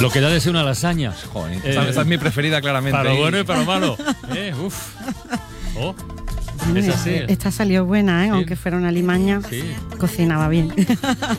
Lo que da de ser una lasaña. Joder, esa es mi preferida, claramente. Para lo bueno y para lo malo. Uf. Oh. Es así. Esta salió buena, Sí. aunque fuera una limaña. Sí. Cocinaba bien.